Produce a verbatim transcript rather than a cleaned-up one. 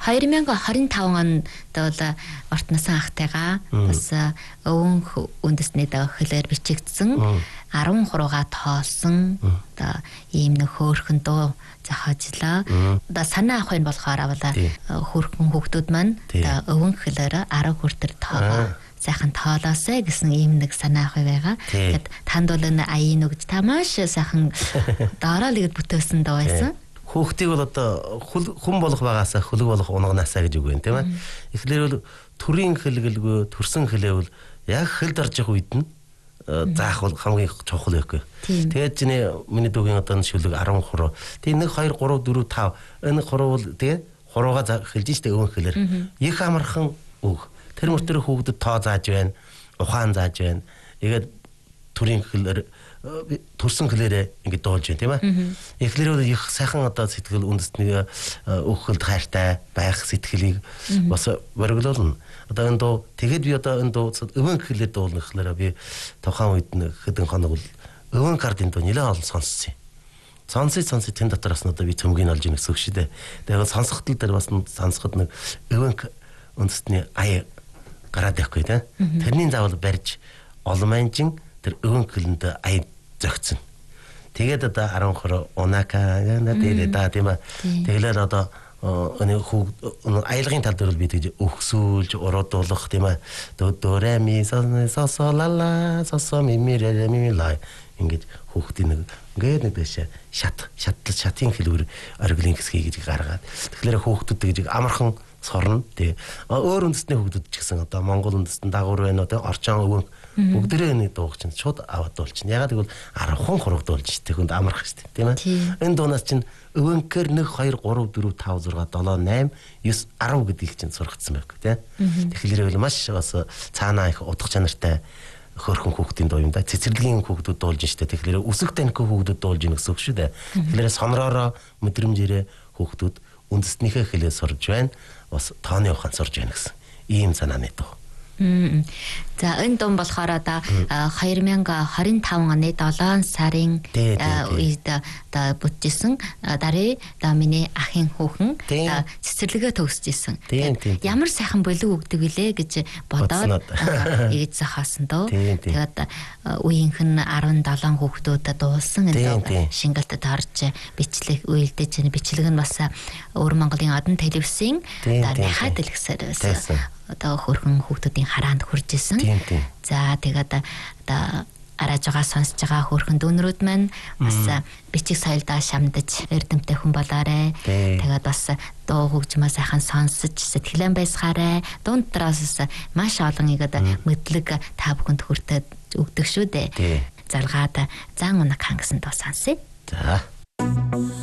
хоёр мянга хорин таван онд бол Ортносон ахтайгаа бас өвөн үндэсний хөлөөр бичигдсэн арван гурваа тоолсон одоо ийм нэг хөөрхөн дуу зохиожлоо. Одоо санаа авахын болохоор авла хөөрхөн хүүхдүүд маань одоо өвөн хөлөөр арав хүртэр тоогоо сайхан тоолоосэй гэсэн ийм нэг санаа авах байгаа. Тэгэхэд танд бол энэ аян үгж тамааш сайхан доороолыг бүтээсэн дуу байсан. Хүүхдийг бол одоо хүн болох багаасаа хөлөг болох унгнаасаа гэж үг байна тийм ээ. Эхлээд бол төрийн хөлгөлгөө төрсөн хөлөөв яг хөлд орж явах үед нь заах бол хамгийн чухал байхгүй. Тэгээд чиний миний дүүгийн одоо шүлэг арван гурав. Тэгээд нэг хоёр гурав дөрөв тав энэ гурав бол тэгээд гурваа хэлж штэ өвөн хөлөөр. Их амархан үг. Тэр мөртөр хүүхдэд тоо зааж байна, ухаан зааж байна. Тэгээд төрийн хөлөөр төрсөн хөлөөрөө ингэ дуулж байна тийм ээ. Эхлээд их сайхан одоо сэтгэл үндэсний өөхөлд хайртай байх сэтгэлийг бас бориглуулна. Одоо энэ дуу тэгэд би одоо энэ дуу өвөн хөлөөр дуулна гэхлээр би тухайн үед нэг хэдэн хоног бол өвөн кардын дуу нэлээд олон сонссон юм. Сонсож сонсож тэн дотроос нь одоо би цөмгийг олж ийн гэсэн үг шүү дээ. Тэгээд сонсохтол дээр бас сонсоход нэг өвөн үндэсний ая гараад явахгүй тийм. Тэрний заавал барьж олон манжин тэр өвөн хөлөнд ая зөгцөн. Тэгээд одоо арван гурав унака гэдэг да тийм ээ. Тэгэлэр одоо энэ хүү аялагын тал дээр би тэгж өгсүүлж уруудуулах тийм ээ. Дөрэ ми со со ла ла со со ми ми ре ми ла ингэж хүүхдийн нэг ингээд нэг дэше шат шатлал шатын хэлбэр оргилын хэсгийг гэж гаргаад. Тэгэхээр хүүхдүүд тэгж амархан сорно. Тэгээ өөр үндэсний хүүхдүүд ч гэсэн одоо Монгол үндэстэн дагуур байна одоо орчон өвөн бүгдээрээ энэ дууг чинь шууд аваад дуулчихна. Ягаад гэвэл арван гурав дуулж штэ хүнд амарх штэ тийм ээ. Энэ дуунаас чинь өвөнкөр нэг хоёр гурав дөрөв тав зурга долоо найман девь арав гэдгийг чинь сургацсан байхгүй тийм. Тэгэхээр бол маш бас цаанаа их утга чанартай хөөрхөн хүүхдийн дуу юм да. Цэцэрлэгийн хүүхдүүд дуулж штэ. Тэгэхээр өсөг таньхүү хүүхдүүд дуулж ийн гэсэн үг шүү дээ. Тэгэхээр сонроороо мэдрэмжээрээ хүүхдүүд үндэснийхээ хэлээ сурж байна. Бас тооны ухаан сурж байна гэсэн ийм санааны дуу. За энэ дум болохоор одоо хоёр мянга хорин таван оны долоон сарын үед одоо бүтжсэн дарыг одоо миний ахын хүүхэн цэцэрлэгээ төгсөжсэн. Ямар сайхан болов өгдөг билээ гэж бодоод ийж зохиосон дөө. Тэгээд үеийнх нь арван долоон хүүхдүүдэд дуулсан энэ шингэлтэд орж бичлэг үйлдэж бичлэг нь бас Өвөр Монголын одон телевизийн дахиад дэлгэсээр байсан. Одоо хөрхөн хүүхдүүдийн хараанд хүрж исэн. За тэгээд одоо арайж байгаа сонсож байгаа хөрхөн дүүнрүүд маань бас бичиг соёлдоо шамдаж эрдэмтэй хүн болоорой. Тэгээд бас дуу хөгжмөө сайхан сонсож сэтгэлэн байсгаарай. Дунд дроос маш олон игээд мэдлэг та бүхэнд хүртээд өгдөг шүү дээ. Залгаад зан унаг хангасан дуу сонсъё. За